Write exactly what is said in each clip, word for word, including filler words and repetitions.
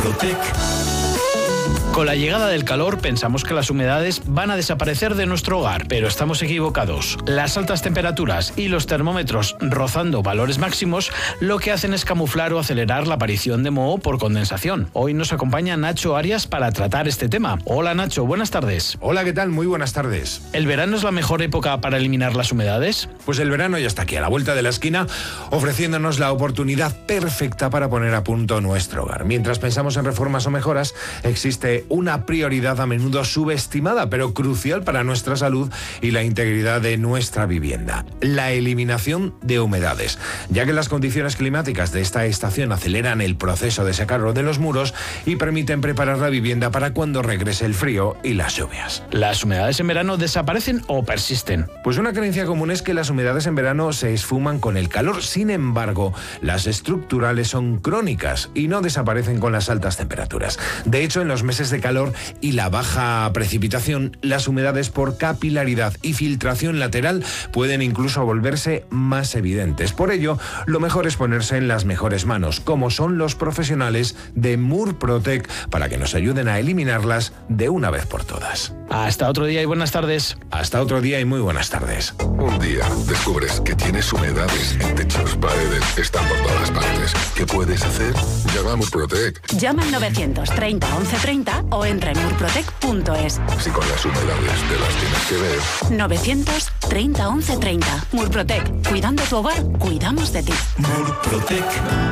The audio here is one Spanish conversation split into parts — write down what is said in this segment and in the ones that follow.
Murprotec. Con la llegada del calor pensamos que las humedades van a desaparecer de nuestro hogar, pero estamos equivocados. Las altas temperaturas y los termómetros rozando valores máximos lo que hacen es camuflar o acelerar la aparición de moho por condensación. Hoy nos acompaña Nacho Arias para tratar este tema. Hola Nacho, buenas tardes. Hola, ¿qué tal? Muy buenas tardes. ¿El verano es la mejor época para eliminar las humedades? Pues el verano ya está aquí, a la vuelta de la esquina, ofreciéndonos la oportunidad perfecta para poner a punto nuestro hogar. Mientras pensamos en reformas o mejoras, existe una prioridad a menudo subestimada, pero crucial para nuestra salud y la integridad de nuestra vivienda: la eliminación de humedades, ya que las condiciones climáticas de esta estación aceleran el proceso de secado de los muros y permiten preparar la vivienda para cuando regrese el frío y las lluvias. ¿Las humedades en verano desaparecen o persisten? Pues una creencia común es que las humedades en verano se esfuman con el calor. Sin embargo, las estructurales son crónicas y no desaparecen con las altas temperaturas. De hecho, en los meses de calor y la baja precipitación, las humedades por capilaridad y filtración lateral pueden incluso volverse más evidentes. Por ello, lo mejor es ponerse en las mejores manos, como son los profesionales de Murprotec, para que nos ayuden a eliminarlas de una vez por todas. Hasta otro día y buenas tardes. Hasta otro día y muy buenas tardes. Un día descubres que tienes humedades en techos, paredes, están por todas partes. ¿Qué puedes hacer? Llama a Murprotec. Llama al novecientos treinta once treinta o entra en murprotec punto es. Si con las humedades te las tienes que ver. novecientos treinta once treinta. Murprotec. Cuidando tu hogar, cuidamos de ti. Murprotec.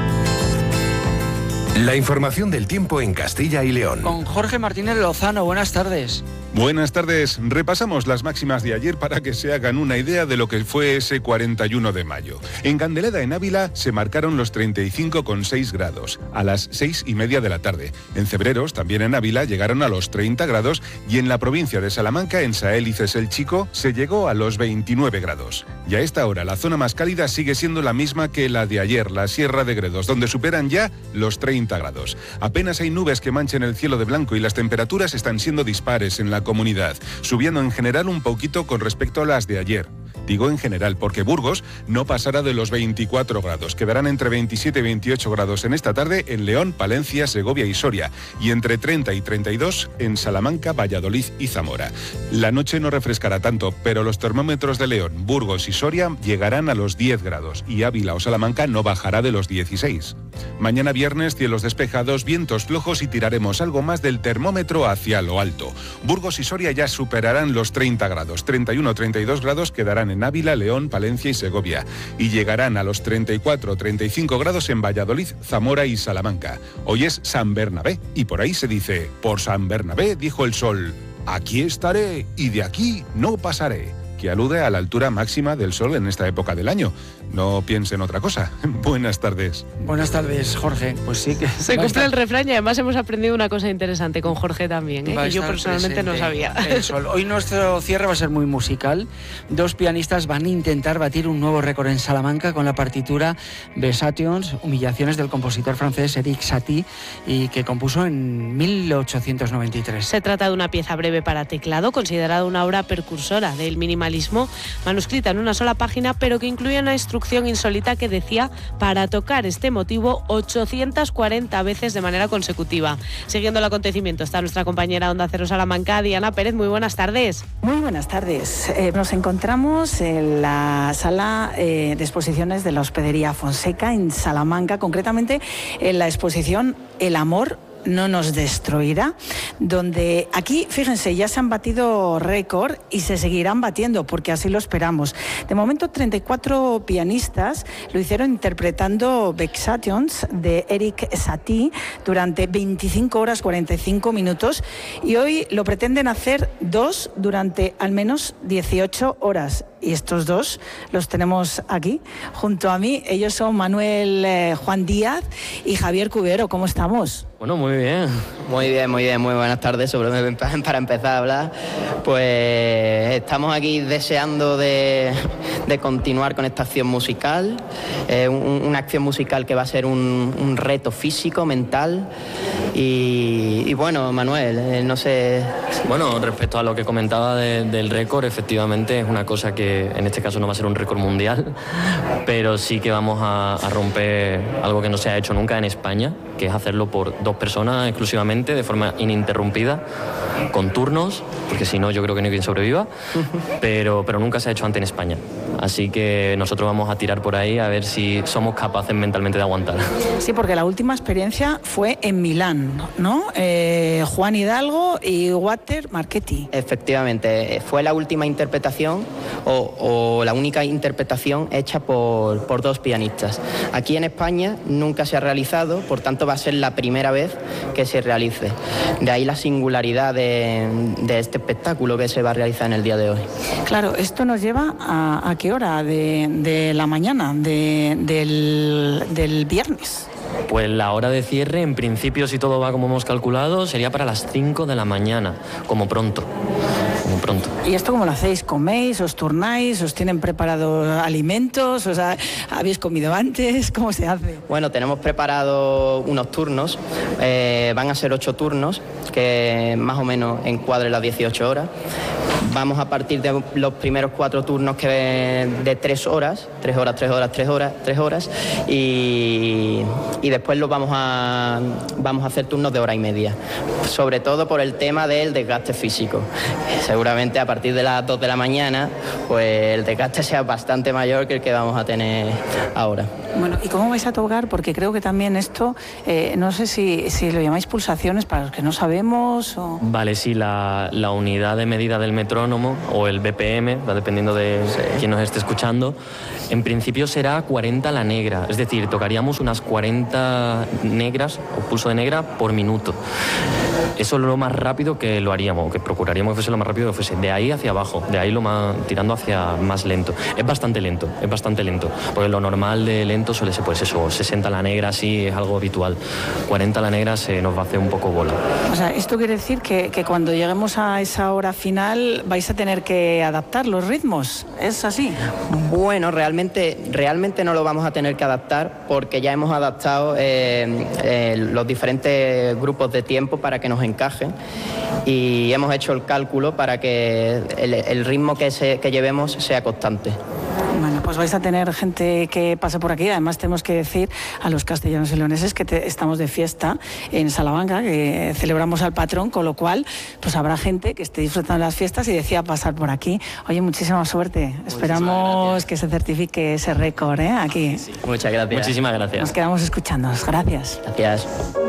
La información del tiempo en Castilla y León. Con Jorge Martínez Lozano, buenas tardes. Buenas tardes. Repasamos las máximas de ayer para que se hagan una idea de lo que fue ese cuarenta y uno de mayo. En Candeleda, en Ávila, se marcaron los treinta y cinco coma seis grados a las seis y media de la tarde. En Cebreros, también en Ávila, llegaron a los treinta grados y en la provincia de Salamanca, en Saélices el Chico, se llegó a los veintinueve grados. Y a esta hora, la zona más cálida sigue siendo la misma que la de ayer, la Sierra de Gredos, donde superan ya los treinta grados. Apenas hay nubes que manchen el cielo de blanco y las temperaturas están siendo dispares en la comunidad, subiendo en general un poquito con respecto a las de ayer. Digo en general porque Burgos no pasará de los veinticuatro grados, quedarán entre veintisiete y veintiocho grados en esta tarde en León, Palencia, Segovia y Soria, y entre treinta y treinta y dos en Salamanca, Valladolid y Zamora. La noche no refrescará tanto, pero los termómetros de León, Burgos y Soria llegarán a los diez grados y Ávila o Salamanca no bajará de los dieciséis. Mañana viernes, cielos despejados, vientos flojos y tiraremos algo más del termómetro hacia lo alto. Burgos y Soria ya superarán los treinta grados, treinta y uno a treinta y dos grados quedarán en Ávila, León, Palencia y Segovia, y llegarán a los treinta y cuatro a treinta y cinco grados en Valladolid, Zamora y Salamanca. Hoy es San Bernabé y por ahí se dice: por San Bernabé dijo el sol, aquí estaré y de aquí no pasaré, que alude a la altura máxima del sol en esta época del año. No piense en otra cosa. Buenas tardes. Buenas tardes, Jorge. Pues sí que... Se cumple el refrán y además hemos aprendido una cosa interesante con Jorge también, ¿eh? Que yo personalmente no sabía. El sol. Hoy nuestro cierre va a ser muy musical. Dos pianistas van a intentar batir un nuevo récord en Salamanca con la partitura Vexations, Humillaciones, del compositor francés Eric Satie, y que compuso en mil ochocientos noventa y tres. Se trata de una pieza breve para teclado, considerada una obra precursora del minimalismo, manuscrita en una sola página, pero que incluye una instrucción insólita que decía para tocar este motivo ochocientas cuarenta veces de manera consecutiva. Siguiendo el acontecimiento está nuestra compañera Onda Cero Salamanca, Diana Pérez. Muy buenas tardes. Muy buenas tardes. Eh, nos encontramos en la sala eh, de exposiciones de la Hospedería Fonseca en Salamanca, concretamente en la exposición El amor no nos destruirá, donde aquí, fíjense, ya se han batido récord y se seguirán batiendo porque así lo esperamos. De momento, treinta y cuatro pianistas lo hicieron interpretando Vexations de Eric Satie durante veinticinco horas cuarenta y cinco minutos, y hoy lo pretenden hacer dos durante al menos dieciocho horas. Y estos dos los tenemos aquí junto a mí. Ellos son Manuel eh, Juan Díaz y Javier Cubero. ¿Cómo estamos? Bueno, muy bien. Muy bien, muy bien, muy buenas tardes. Sobre para empezar a hablar, pues estamos aquí deseando de, de continuar con esta acción musical, eh, un, una acción musical que va a ser un, un reto físico, mental. Y, y bueno, Manuel, eh, no sé... Bueno, respecto a lo que comentaba de, del récord, efectivamente es una cosa que en este caso no va a ser un récord mundial, pero sí que vamos a, a romper algo que no se ha hecho nunca en España, que es hacerlo por dos personas exclusivamente, de forma ininterrumpida, con turnos, porque si no yo creo que no hay quien sobreviva, pero, pero nunca se ha hecho antes en España. Así que nosotros vamos a tirar por ahí a ver si somos capaces mentalmente de aguantar. Sí, porque la última experiencia fue en Milán, ¿no? Eh, Juan Hidalgo y Walter Marchetti. Efectivamente, fue la última interpretación o, o la única interpretación hecha por, por dos pianistas. Aquí en España nunca se ha realizado, por tanto va a ser la primera vez que se realice. De ahí la singularidad de, de este espectáculo que se va a realizar en el día de hoy. Claro, esto nos lleva a, a qué hora de, de la mañana, de, del, del viernes. Pues la hora de cierre, en principio, si todo va como hemos calculado, sería para las cinco de la mañana, como pronto. Como pronto. ¿Y esto cómo lo hacéis? ¿Coméis? ¿Os turnáis? ¿Os tienen preparados alimentos? ¿Os ha, habéis comido antes? ¿Cómo se hace? Bueno, tenemos preparado unos turnos. Eh, van a ser ocho turnos, que más o menos encuadren las dieciocho horas. Vamos a partir de los primeros cuatro turnos que de tres horas, tres horas, tres horas, tres horas, tres horas, y, y después los vamos a, vamos a hacer turnos de hora y media, sobre todo por el tema del desgaste físico. Seguramente a partir de las dos de la mañana, pues el desgaste sea bastante mayor que el que vamos a tener ahora. Bueno, ¿y cómo vais a tocar? Porque creo que también esto, eh, no sé si, si lo llamáis pulsaciones para los que no sabemos o... Vale, sí, la, la unidad de medida del metrónomo o el B P M, va dependiendo de sí. quién nos esté escuchando, en principio será cuarenta la negra, es decir, tocaríamos unas cuarenta negras o pulso de negra por minuto. Eso es lo más rápido que lo haríamos, que procuraríamos que fuese lo más rápido que fuese. De ahí hacia abajo, de ahí lo más, tirando hacia más lento. Es bastante lento, es bastante lento, porque lo normal de lento suele ser pues eso, sesenta la negra, sí, es algo habitual. cuarenta la negra se nos va a hacer un poco bola. O sea, esto quiere decir que, que cuando lleguemos a esa hora final vais a tener que adaptar los ritmos, ¿es así? Bueno, realmente, realmente no lo vamos a tener que adaptar porque ya hemos adaptado eh, eh, los diferentes grupos de tiempo para que nos encajen y hemos hecho el cálculo para que el, el ritmo que, se, que llevemos sea constante. Bueno, pues vais a tener gente que pase por aquí. Además tenemos que decir a los castellanos y leoneses que te, estamos de fiesta en Salamanca, que celebramos al patrón, con lo cual pues habrá gente que esté disfrutando de las fiestas y decida pasar por aquí. Oye, muchísima suerte. Muchísimas Esperamos gracias. Que se certifique ese récord, ¿eh? Aquí. Sí, muchas gracias. Muchísimas gracias. Nos quedamos escuchándonos. Gracias. Gracias.